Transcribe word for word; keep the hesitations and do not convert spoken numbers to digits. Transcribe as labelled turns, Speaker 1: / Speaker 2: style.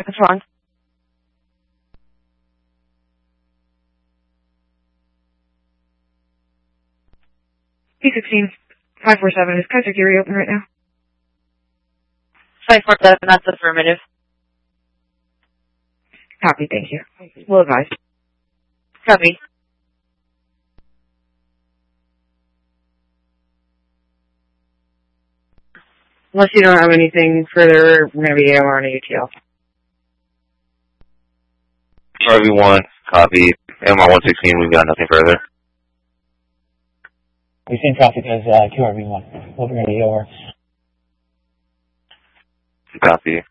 Speaker 1: What's wrong? P sixteen, five four seven, is Kaiser Geary open right now?
Speaker 2: five four seven, that's affirmative.
Speaker 1: Copy, thank you. We'll advise.
Speaker 2: Copy.
Speaker 1: Unless you don't have anything further, we're going to be A O R on a U T L.
Speaker 3: R V one, copy. M R one sixteen, we've got nothing further.
Speaker 4: We've seen traffic as uh, Q R V one. Over in the A O R.
Speaker 3: Copy.